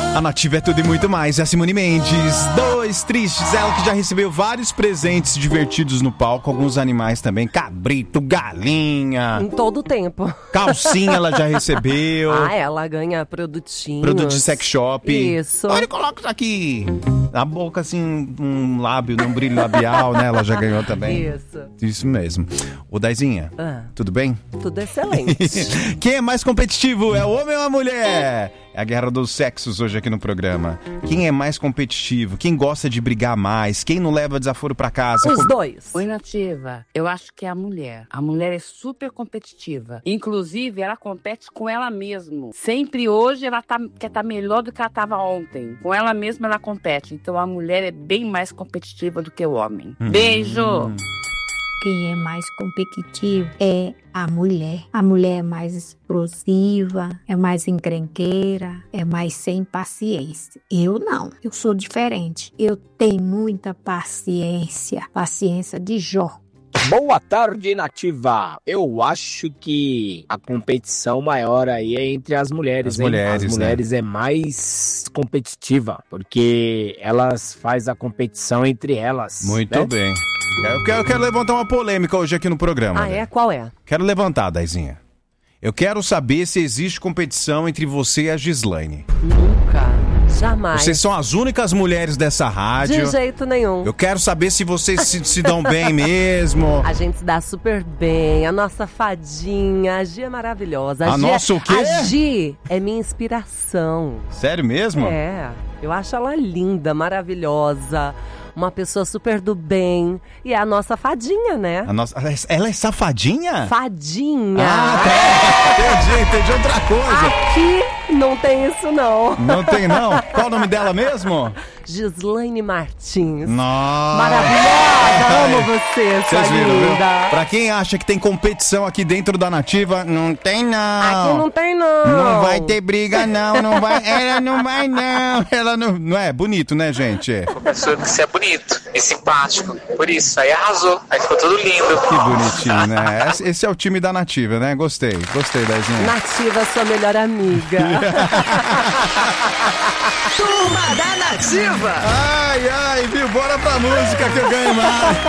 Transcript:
A Nativa é tudo e muito mais. É a Simone Mendes. Dois tristes. Ela que já recebeu vários presentes divertidos no palco. Alguns animais também. Cabrito, galinha. Em todo o tempo. Calcinha ela já recebeu. Ela ganha produtinhos. Produto de sex shop. Isso. Olha, coloca isso aqui. Na boca, assim, um lábio, num brilho labial, né? Ela já ganhou também. Isso mesmo. Ô, Daizinha, tudo bem? Tudo excelente. Quem é mais competitivo? É o homem ou a mulher? É a guerra dos sexos hoje aqui no programa. Quem é mais competitivo? Quem gosta de brigar mais? Quem não leva desaforo pra casa? Os dois. Oi, Nativa. Eu acho que é a mulher. A mulher é super competitiva. Inclusive, ela compete com ela mesma. Sempre hoje ela quer estar melhor do que ela estava ontem. Com ela mesma ela compete. Então a mulher é bem mais competitiva do que o homem. Beijo! Quem é mais competitivo é a mulher. A mulher é mais explosiva, é mais encrenqueira, é mais sem paciência. Eu não, eu sou diferente. Eu tenho muita paciência, paciência de Jó. Boa tarde, Nativa. Eu acho que a competição maior aí é entre as mulheres. As mulheres é mais competitiva, porque elas fazem a competição entre elas. Muito bem. Eu quero levantar uma polêmica hoje aqui no programa. Qual é? Quero levantar, Daizinha. Eu quero saber se existe competição entre você e a Gislaine. Nunca. Jamais. Vocês são as únicas mulheres dessa rádio. De jeito nenhum. Eu quero saber se vocês se dão bem mesmo. A gente se dá super bem. A nossa fadinha, a Gi é maravilhosa. A nossa o quê? A Gi é minha inspiração. Sério mesmo? É. Eu acho ela linda, maravilhosa. Uma pessoa super do bem. E é a nossa fadinha, né? Ela é safadinha? Fadinha. Entendi outra coisa. Aqui não tem isso, não. Não tem, não? Qual o nome dela mesmo? Gislaine Martins. Nossa. Maravilhosa, amo você, sua linda. Pra quem acha que tem competição aqui dentro da Nativa, não tem não. Aqui não tem não. Não vai ter briga não, não vai. Ela não vai não. Ela não é bonito, né, gente? Professor, que você é bonito e simpático. Por isso, aí arrasou. Aí ficou tudo lindo. Que bonitinho, né? Esse é o time da Nativa, né? Gostei, Daizinha. Nativa, sua melhor amiga. Turma da Nativa. Ai, viu? Bora pra música que eu ganho mais.